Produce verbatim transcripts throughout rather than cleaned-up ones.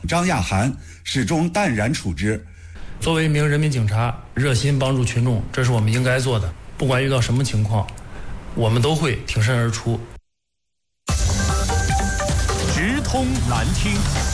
张亚涵始终淡然处之。 作为一名人民警察，热心帮助群众，这是我们应该做的。不管遇到什么情况，我们都会挺身而出。 直通难听。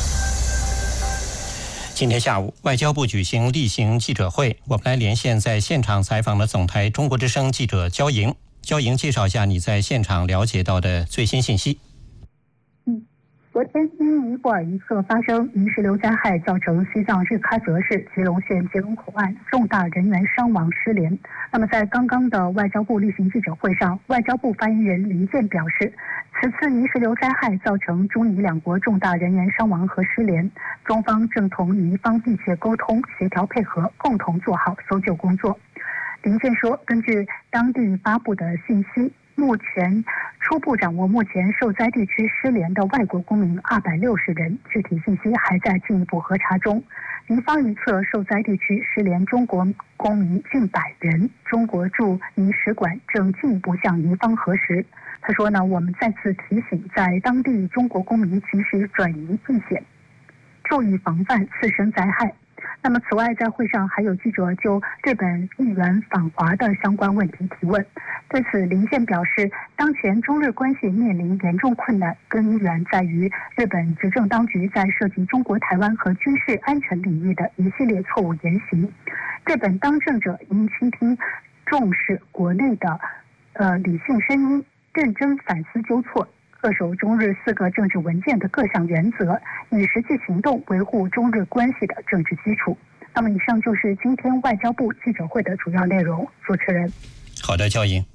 今天下午，外交部举行例行记者会，我们来连线在现场采访的总台中国之声记者焦莹。焦莹，介绍一下你在现场了解到的最新信息。 嗯，昨天因尼泊尔一侧发生泥石流灾害，造成西藏日喀则市吉隆县杰隆口岸重大人员伤亡失联。那么在刚刚的外交部例行记者会上，外交部发言人林健表示，此次泥石流灾害造成中尼两国重大人员伤亡和失联，中方正同尼方密切沟通、协调配合，共同做好搜救工作。林健说，根据当地发布的信息，目前初步掌握目前受灾地区失联的外国公民二百六十人，具体信息还在进一步核查中。尼方一侧受灾地区失联中国公民近百人，中国驻尼使馆正进一步向尼方核实。他说呢，我们再次提醒在当地中国公民及时转移避险，注意防范次生灾害。那么此外，在会上还有记者就日本议员访华的相关问题提问。对此，林健表示，当前中日关系面临严重困难，根源在于日本执政当局在涉及中国台湾和军事安全领域的一系列错误言行。日本当政者应倾听重视国内的呃理性声音，认真反思纠错，恪守中日四个政治文件的各项原则，以实际行动维护中日关系的政治基础。那么以上就是今天外交部记者会的主要内容。主持人。 好的，焦莹。